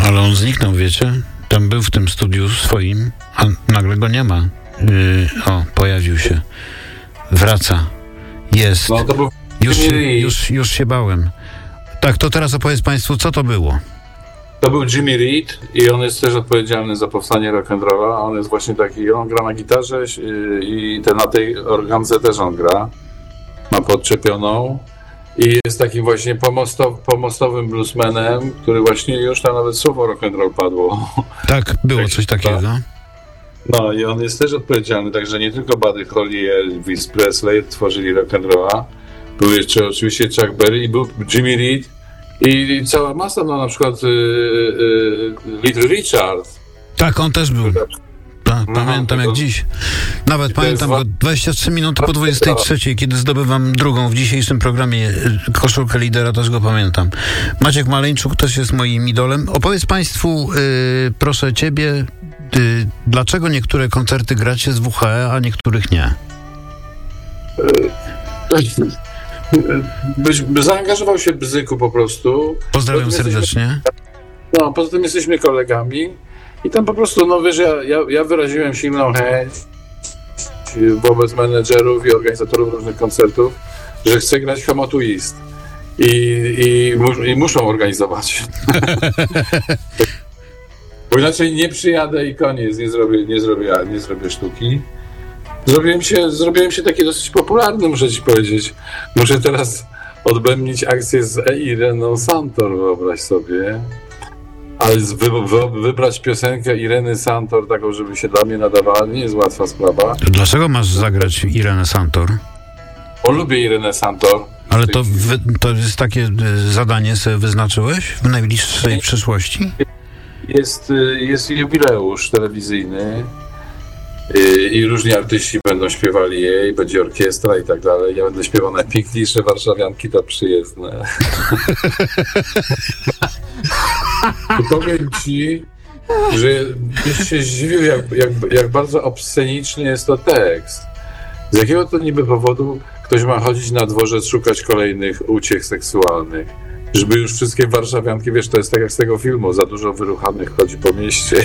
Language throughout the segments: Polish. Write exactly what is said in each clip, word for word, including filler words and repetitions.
Ale on zniknął, wiecie? Tam był w tym studiu swoim, a nagle go nie ma. Yy, o, pojawił się. Wraca. Jest. No, to był już, już, już się bałem. Tak, to teraz opowiedz państwu, co to było. To był Jimmy Reed i on jest też odpowiedzialny za powstanie rock'n'rolla. On jest właśnie taki, on gra na gitarze i te, na tej organce też on gra. Ma podczepioną i jest takim właśnie pomostow, pomostowym bluesmanem, który właśnie już tam nawet słowo rock'n'roll padło. Tak, było tak, coś takiego. Tak. No i on jest też odpowiedzialny, także nie tylko Buddy Holly i Elvis Presley tworzyli rock'n'rolla. Był jeszcze oczywiście Chuck Berry i był Jimmy Reed i cała masa, no na przykład y, y, Little Richard. Tak, on też był. Pa, pamiętam no, jak to, dziś. Nawet pamiętam go dwadzieścia trzy minuty po dwudziestej trzeciej, kiedy zdobywam drugą w dzisiejszym programie koszulkę lidera, też go pamiętam. Maciek Maleńczuk też jest moim idolem. Opowiedz państwu, yy, proszę ciebie, yy, dlaczego niektóre koncerty gracie z W H E, a niektórych nie? Byś zaangażował się Bzyku po prostu. Pozdrawiam serdecznie. Jesteśmy, no, poza tym jesteśmy kolegami. I tam po prostu, no wiesz, ja, ja, ja wyraziłem silną chęć wobec menedżerów i organizatorów różnych koncertów, że chcę grać Homo Twist. I, i, mus, i muszą organizować. Bo inaczej nie przyjadę i koniec, nie zrobię, nie zrobię, nie zrobię sztuki. Zrobiłem się, zrobiłem się taki dosyć popularny, muszę ci powiedzieć. Muszę teraz odbębnić akcję z Ireną Santor, wyobraź sobie. Ale wy, wy, wybrać piosenkę Ireny Santor, taką, żeby się dla mnie nadawała, nie jest łatwa sprawa. To dlaczego masz zagrać Irenę Santor? On lubi Irenę Santor. Ale to, wy, to jest takie zadanie, sobie wyznaczyłeś w najbliższej przyszłości? Jest, jest jubileusz telewizyjny i różni artyści będą śpiewali jej, będzie orkiestra i tak dalej. Ja będę śpiewał najpiękniejsze warszawianki to przyjezdne. I powiem ci, że byś się zdziwił, jak, jak, jak bardzo obsceniczny jest to tekst. Z jakiego to niby powodu ktoś ma chodzić na dworzec, szukać kolejnych uciech seksualnych? Żeby już wszystkie warszawianki, wiesz, to jest tak jak z tego filmu, za dużo wyruchanych chodzi po mieście.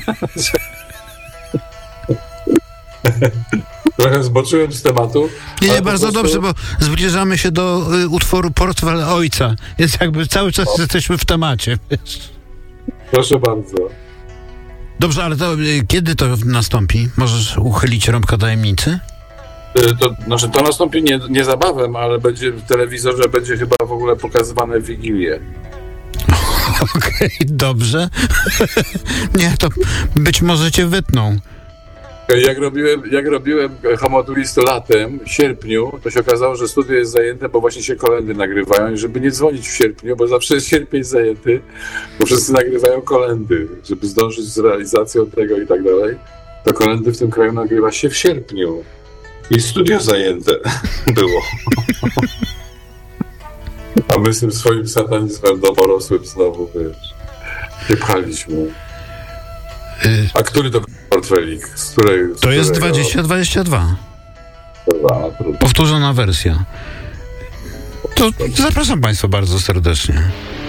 Trochę zboczyłem z tematu. Nie, nie, bardzo prostu... dobrze, bo zbliżamy się do y, utworu Portfel Ojca, więc jakby cały czas o. jesteśmy w temacie, wiesz. Proszę bardzo. Dobrze, ale to y, kiedy to nastąpi? Możesz uchylić rąbka tajemnicy? Y, to, znaczy, to nastąpi nie, niezabawem, ale będzie w telewizorze będzie chyba w ogóle pokazywane w Wigilię. Okej, okay, dobrze. Nie, to być może cię wytną. Jak robiłem, jak robiłem Homo Twist latem, w sierpniu, to się okazało, że studio jest zajęte, bo właśnie się kolendy nagrywają i żeby nie dzwonić w sierpniu, bo zawsze jest sierpień jest zajęty, bo wszyscy nagrywają kolendy, żeby zdążyć z realizacją tego i tak dalej, to kolendy w tym kraju nagrywa się w sierpniu i studio zajęte było. A my z tym swoim satanizmem domorosłym znowu, wiesz, nie pchaliśmy. A który to portfelik? Z której, z to jest dwadzieścia dwadzieścia dwa. Powtórzona wersja. To zapraszam państwa bardzo serdecznie.